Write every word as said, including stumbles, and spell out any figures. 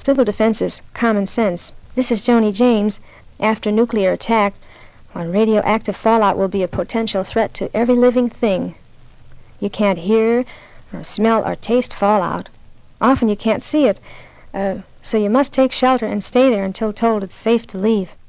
Civil defense is common sense. This is Joni James. After nuclear attack, well, radioactive fallout will be a potential threat to every living thing. You can't hear, or smell, or taste fallout. Often you can't see it, uh, so you must take shelter and stay there until told it's safe to leave.